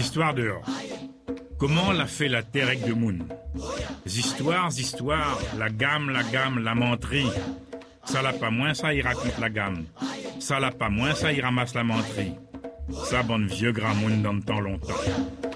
histoires dehors. Comment l'a fait la terre avec de moun? Histoires, la gamme, la menterie. Ça l'a pas moins, ça il raconte la gamme. Ça l'a pas moins, ça il ramasse la menterie. Ça, bonne vieux grand moun dans le temps longtemps.